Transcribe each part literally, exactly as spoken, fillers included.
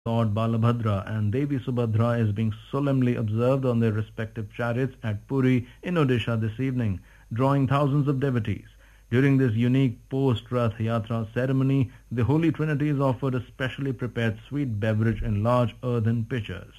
Lord Balabhadra and Devi Subhadra is being solemnly observed on their respective chariots at Puri in Odisha this evening, drawing thousands of devotees. During this unique post-Rath Yatra ceremony, the Holy Trinity is offered a specially prepared sweet beverage in large earthen pitchers.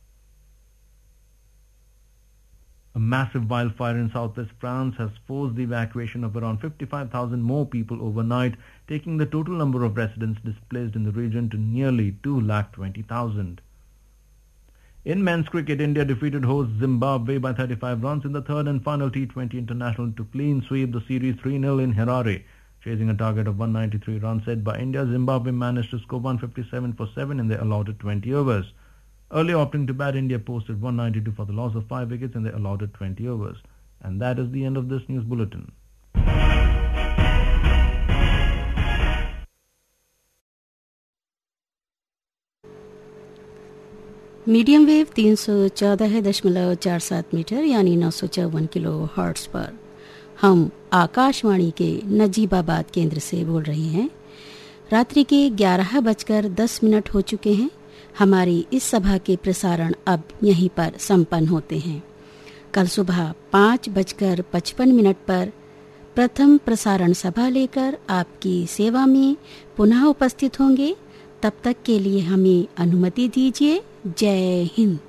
A massive wildfire in southwest France has forced the evacuation of around fifty-five thousand more people overnight, taking the total number of residents displaced in the region to nearly two lakh twenty thousand. In men's cricket, India defeated host Zimbabwe by thirty-five runs in the third and final T twenty International to clean sweep the series three nil in Harare. Chasing a target of one hundred ninety-three runs set by India, Zimbabwe managed to score one hundred fifty-seven for seven in their allotted twenty overs. Early opting to bat, India posted one hundred ninety-two for the loss of five wickets in their allotted twenty overs. And that is the end of this news bulletin. Medium wave तीन सौ चौदह दशमलव चार सात metre यानी नौ सौ चौवन kilo hertz पर हम आकाशवाणी के नजीबाबाद केंद्र से बोल रहे हैं। रात्रि के ग्यारह बजकर दस मिनट हो चुके हैं। हमारी इस सभा के प्रसारण अब यहीं पर संपन्न होते हैं। कल सुबह पाँच बजकर पचपन मिनट पर प्रथम प्रसारण सभा लेकर आपकी सेवा में पुनः उपस्थित होंगे। तब तक के लिए हमें अनुमति दीजिए। जय हिंद।